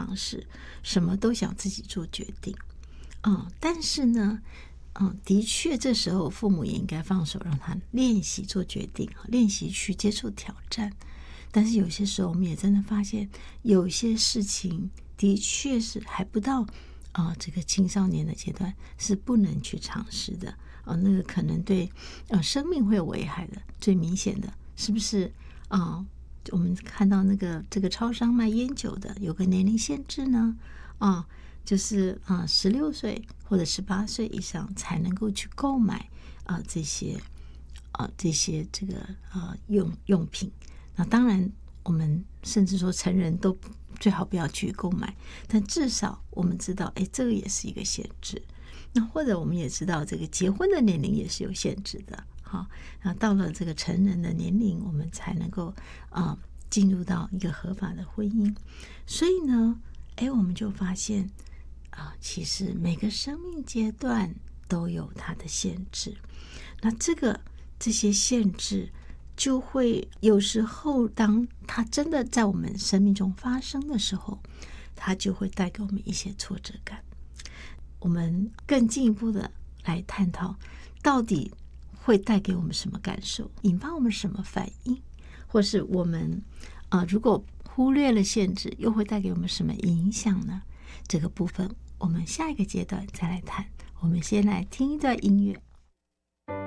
尝试，什么都想自己做决定。但是呢，的确这时候父母也应该放手，让他练习做决定，练习去接受挑战。但是有些时候我们也真的发现，有些事情的确是还不到这个青少年的阶段是不能去尝试的。那个可能对生命会有危害的。最明显的是不是我们看到这个超商卖烟酒的有个年龄限制呢？就是16岁或者18岁以上才能够去购买这些这个用品。那当然我们甚至说成人都最好不要去购买，但至少我们知道这个也是一个限制。那或者我们也知道这个结婚的年龄也是有限制的。那到了这个成人的年龄，我们才能够进入到一个合法的婚姻。所以呢我们就发现其实每个生命阶段都有它的限制。那这些限制就会有时候当它真的在我们生命中发生的时候，它就会带给我们一些挫折感。我们更进一步的来探讨，到底会带给我们什么感受，引发我们什么反应，或是我们如果忽略了限制，又会带给我们什么影响呢？这个部分我们下一个阶段再来谈。我们先来听一段音乐。